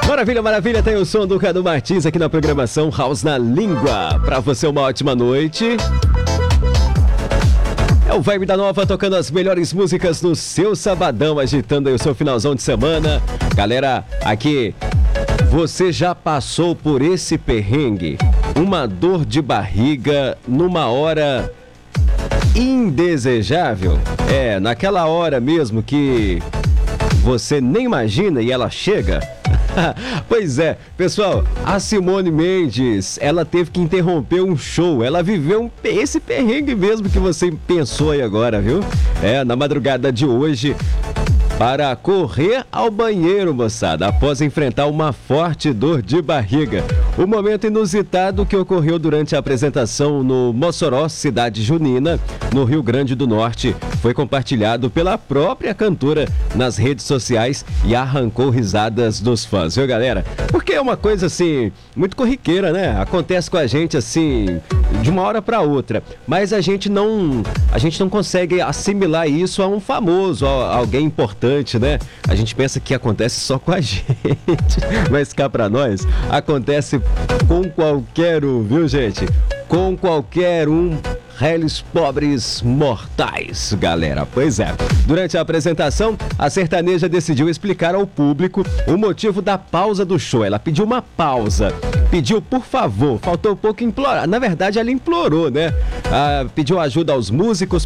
Maravilha, maravilha, tem o som do Cadu Martins aqui na programação House na Língua. Pra você uma ótima noite. É o Vibe da Nova tocando as melhores músicas no seu sabadão, agitando aí o seu finalzão de semana. Galera, aqui, você já passou por esse perrengue? Uma dor de barriga numa hora indesejável? É, naquela hora mesmo que você nem imagina e ela chega? Pois é, pessoal, a Simone Mendes, ela teve que interromper um show, ela viveu esse perrengue mesmo que você pensou aí agora, viu? É, na madrugada de hoje, para correr ao banheiro, moçada, após enfrentar uma forte dor de barriga. O momento inusitado que ocorreu durante a apresentação no Mossoró, cidade junina, no Rio Grande do Norte, foi compartilhado pela própria cantora nas redes sociais e arrancou risadas dos fãs, viu, galera? Porque é uma coisa, assim, muito corriqueira, né? Acontece com a gente, assim, de uma hora para outra, mas a gente não consegue assimilar isso a um famoso, a alguém importante, né? A gente pensa que acontece só com a gente, mas cá pra nós, acontece com qualquer um, viu, gente? Com qualquer um. Réis pobres mortais, galera. Pois é. Durante a apresentação, a sertaneja decidiu explicar ao público o motivo da pausa do show. Ela pediu uma pausa. Pediu, por favor, faltou um pouco implorar. Na verdade, ela implorou, né? Pediu ajuda aos músicos